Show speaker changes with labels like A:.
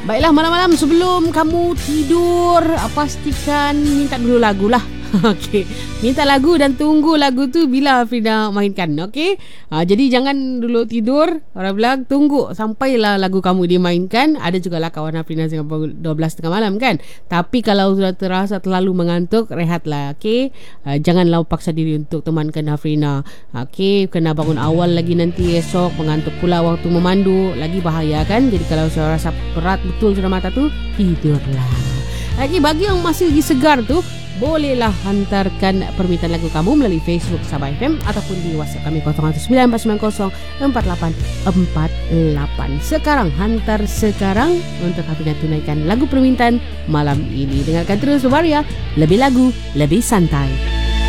A: Baiklah, malam-malam sebelum kamu tidur, pastikan minta dulu lagu lah. Okey, minta lagu dan tunggu lagu tu bila Afrina mainkan. Okey, jadi jangan dulu tidur. Orang bilang tunggu sampailah lagu kamu dimainkan. Ada juga lah kawan Afrina Singapura 12 tengah malam kan. Tapi kalau sudah terasa terlalu mengantuk, rehatlah. Okey, janganlah paksa diri untuk temankan Afrina. Okey, kena bangun awal lagi nanti esok, mengantuk pula waktu memandu, lagi bahaya kan. Jadi kalau saya rasa berat betul sudah mata tu, tidurlah. Lagi bagi yang masih lagi segar tu, bolehlah hantarkan permintaan lagu kamu melalui Facebook Sabah FM ataupun di WhatsApp kami 0194904848. Sekarang hantar sekarang untuk Afrina tunaikan lagu permintaan malam ini. Dengarkan terus Waria, lebih lagu, lebih santai.